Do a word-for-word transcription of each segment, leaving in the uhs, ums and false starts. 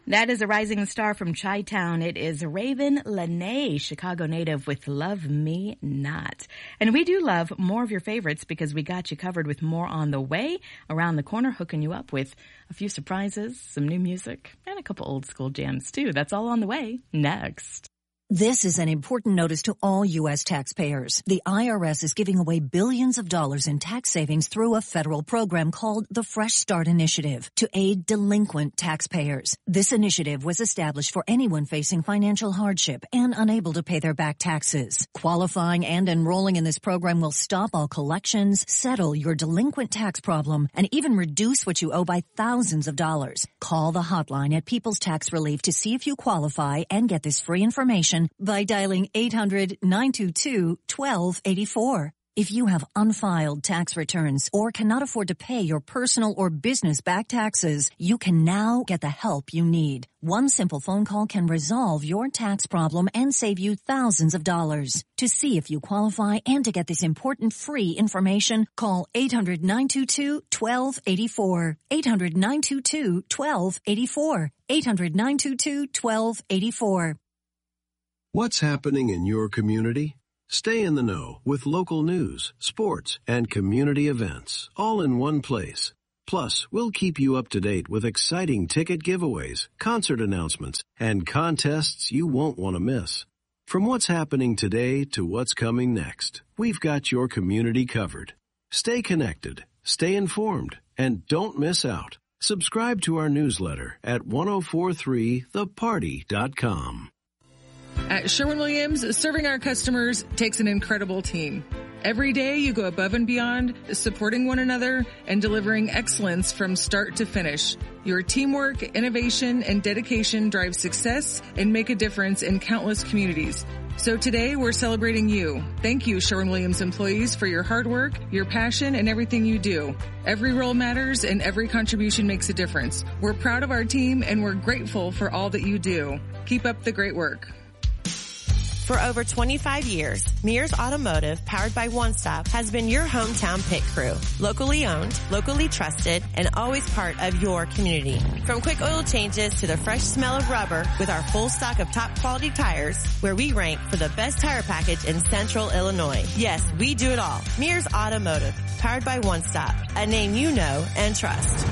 That is a rising star from Chi-Town. It is Raven Lene, Chicago native with Love Me Not. And we do love more of your favorites because we got you covered with more on the way, around the corner, hooking you up with a few surprises, some new music, and a couple old school jams too. That's all on the way next. This is an important notice to all U S taxpayers. The I R S is giving away billions of dollars in tax savings through a federal program called the Fresh Start Initiative to aid delinquent taxpayers. This initiative was established for anyone facing financial hardship and unable to pay their back taxes. Qualifying and enrolling in this program will stop all collections, settle your delinquent tax problem, and even reduce what you owe by thousands of dollars. Call the hotline at People's Tax Relief to see if you qualify and get this free information by dialing eight hundred, nine two two, one two eight four. If you have unfiled tax returns or cannot afford to pay your personal or business back taxes, you can now get the help you need. One simple phone call can resolve your tax problem and save you thousands of dollars. To see if you qualify and to get this important free information, call eight hundred, nine two two, one two eight four. eight hundred, nine two two, one two eight four. eight hundred, nine two two, one two eight four. What's happening in your community? Stay in the know with local news, sports, and community events, all in one place. Plus, we'll keep you up to date with exciting ticket giveaways, concert announcements, and contests you won't want to miss. From what's happening today to what's coming next, we've got your community covered. Stay connected, stay informed, and don't miss out. Subscribe to our newsletter at ten forty-three the party dot com. At Sherwin-Williams, serving our customers takes an incredible team. Every day you go above and beyond, supporting one another and delivering excellence from start to finish. Your teamwork, innovation, and dedication drive success and make a difference in countless communities. So today we're celebrating you. Thank you, Sherwin-Williams employees, for your hard work, your passion, and everything you do. Every role matters and every contribution makes a difference. We're proud of our team and we're grateful for all that you do. Keep up the great work. For over twenty-five years, Mears Automotive, powered by One Stop, has been your hometown pit crew. Locally owned, locally trusted, and always part of your community. From quick oil changes to the fresh smell of rubber with our full stock of top quality tires, where we rank for the best tire package in Central Illinois. Yes, we do it all. Mears Automotive, powered by One Stop, a name you know and trust.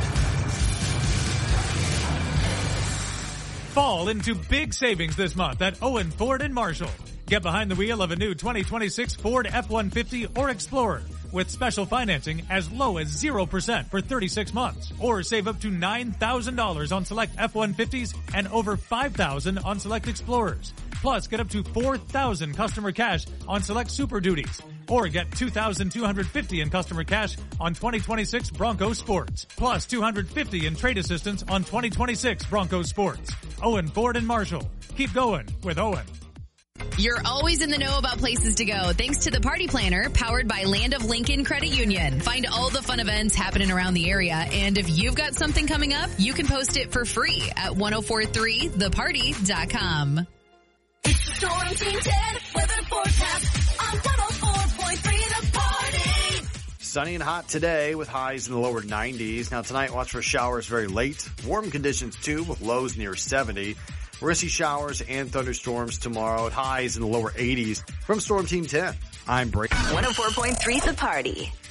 Fall into big savings this month at Owen Ford in Marshall. Get behind the wheel of a new twenty twenty-six Ford F one fifty or Explorer with special financing as low as zero percent for thirty-six months. Or save up to nine thousand dollars on select F one fifties and over five thousand dollars on select Explorers. Plus, get up to four thousand dollars customer cash on select Super Duties. Or get two thousand two hundred fifty dollars in customer cash on twenty twenty-six Bronco Sports. Plus two hundred fifty dollars in trade assistance on twenty twenty-six Bronco Sports. Owen Ford and Marshall. Keep going with Owen. You're always in the know about places to go thanks to the Party Planner, powered by Land of Lincoln Credit Union. Find all the fun events happening around the area, and if you've got something coming up, you can post it for free at ten forty-three the party dot com. It's the Storm Team ten weather forecast on one oh four point three The Party. Sunny and hot today with highs in the lower nineties. Now tonight, watch for showers very late. Warm conditions too with lows near seventy. We're going to see showers and thunderstorms tomorrow at highs in the lower eighties. From Storm Team ten, I'm Brady. one oh four point three The Party.